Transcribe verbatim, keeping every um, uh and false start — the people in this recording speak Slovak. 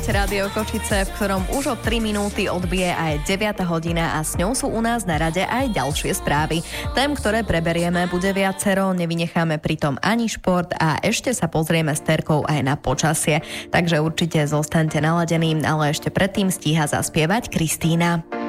Rádio Košice, v ktorom už o tri minúty odbije aj deviata hodina a s ňou sú u nás na rade aj ďalšie správy. Tém, ktoré preberieme, bude viacero, nevynecháme pritom ani šport a ešte sa pozrieme s Terkou aj na počasie. Takže určite zostaňte naladení, ale ešte predtým stíha zaspievať Kristína.